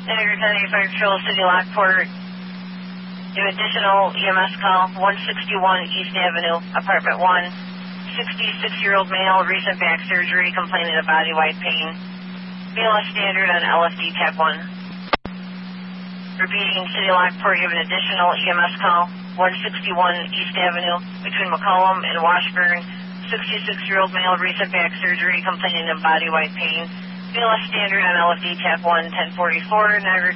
Niagara County Fire Patrol, City Lockport. Do additional EMS call, 161 East Avenue, Apartment 1. 66-year-old male, recent back surgery, complaining of body-wide pain. BLS standard on LFD Tech 1. Repeating, City Lockport, you have an additional EMS call, 161 East Avenue, between McCollum and Washburn. 66-year-old male, recent back surgery, complaining of body-wide pain. BLS standard on LFD Tech 1, 1044, Niagara